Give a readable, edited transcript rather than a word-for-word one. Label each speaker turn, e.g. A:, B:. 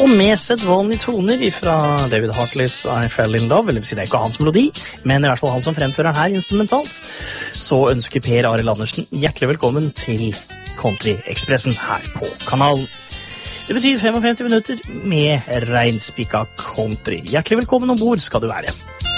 A: Og med sedvanlige toner fra David Hartleys I Fell in Love, eller det er ikke hans melodi, men i hvert fall han som fremfører den her instrumentalt, så ønsker Per Arild Andersen hjertelig velkommen til Country Expressen her på kanalen. Det betyr 55 minutter med reinspikka country. Hjertelig velkommen ombord skal du være.